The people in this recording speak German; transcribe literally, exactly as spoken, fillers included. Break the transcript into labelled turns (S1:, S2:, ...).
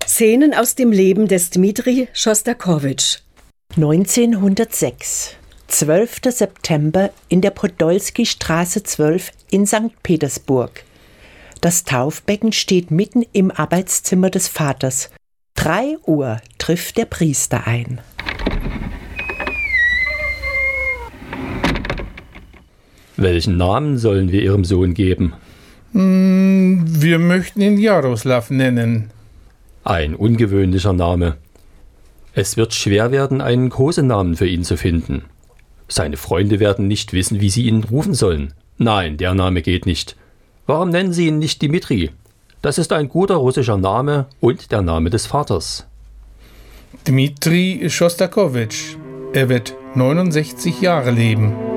S1: Szenen aus dem Leben des Dmitri Schostakowitsch.
S2: neunzehnhundertsechs, zwölfter September in der Podolski-Straße zwölf in Sankt Petersburg. Das Taufbecken steht mitten im Arbeitszimmer des Vaters. Drei Uhr trifft der Priester ein.
S3: Welchen Namen sollen wir Ihrem Sohn geben?
S4: Wir möchten ihn Jaroslav nennen.
S3: Ein ungewöhnlicher Name. Es wird schwer werden, einen Kosenamen für ihn zu finden. Seine Freunde werden nicht wissen, wie sie ihn rufen sollen. Nein, der Name geht nicht. Warum nennen Sie ihn nicht Dmitri? Das ist ein guter russischer Name und der Name des Vaters.
S4: Dmitri Schostakowitsch. Er wird neunundsechzig Jahre leben.